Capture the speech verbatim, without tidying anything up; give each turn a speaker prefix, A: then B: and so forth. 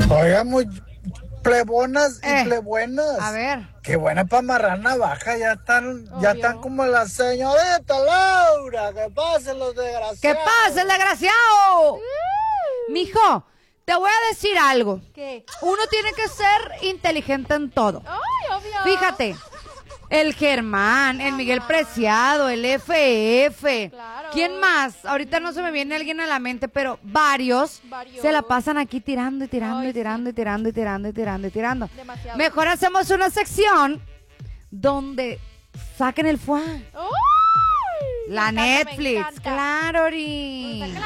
A: Oigan, muy plebonas y
B: Eh,
A: plebuenas.
B: A ver.
A: Qué buena para amarrar navaja, ya están, ya
C: Obvio.
A: están como la señorita Laura. Que pasen los desgraciados.
B: ¿Qué pasa, el desgraciado? Mijo, te voy a decir algo.
C: ¿Qué?
B: Uno tiene que ser inteligente en todo.
C: Ay, obvio.
B: Fíjate, el Germán, el Miguel Preciado, el F F.
C: Claro.
B: ¿Quién más? Ahorita no se me viene alguien a la mente, pero varios,
C: Varios.
B: se la pasan aquí tirando y tirando
C: Ay,
B: y tirando
C: sí.
B: y tirando y tirando y tirando y tirando.
C: Demasiado.
B: Mejor hacemos una sección donde saquen el fuá.
C: ¡Ay!
B: La
C: Me encanta, me
B: Netflix,
C: encanta.
B: claro, Ori.
C: Saquen